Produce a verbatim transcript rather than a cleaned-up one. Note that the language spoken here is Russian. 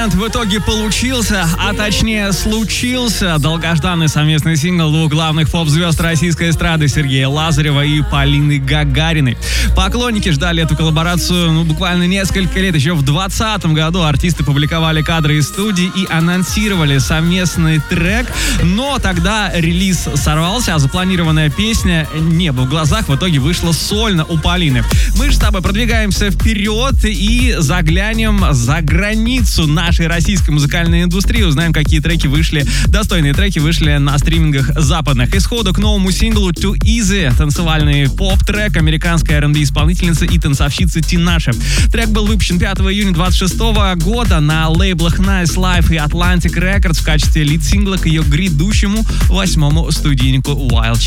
момент в итоге получился, а точнее случился долгожданный совместный сингл двух главных поп-звезд российской эстрады Сергея Лазарева и Полины Гагариной. Поклонники ждали эту коллаборацию ну, буквально несколько лет. Еще в двадцатом году артисты публиковали кадры из студии и анонсировали совместный трек, но тогда релиз сорвался, а запланированная песня «Небо в глазах» в итоге вышла сольно у Полины. Мы же с тобой продвигаемся вперед и заглянем за границу нашей российской музыкальной индустрии, узнаем, какие треки вышли, достойные треки вышли на стримингах западных. Исходу к новому синглу Too Easy, танцевальный поп-трек американской ар энд би-исполнительницы и танцовщицы Тинаши. Трек был выпущен пятого июня двадцать шестого года на лейблах Nice Life и Atlantic Records в качестве лид-сингла к ее грядущему восьмому студийнику Wild